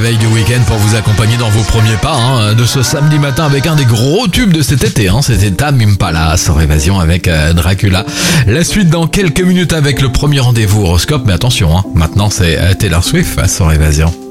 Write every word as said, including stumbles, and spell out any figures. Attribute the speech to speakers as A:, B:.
A: veille du week-end pour vous accompagner dans vos premiers pas hein, de ce samedi matin avec un des gros tubes de cet été. Hein, C'était Tame Impala sur Évasion avec euh, Dracula. La suite dans quelques minutes avec le premier rendez-vous horoscope. Mais attention, hein, maintenant c'est euh, Taylor Swift sur Évasion.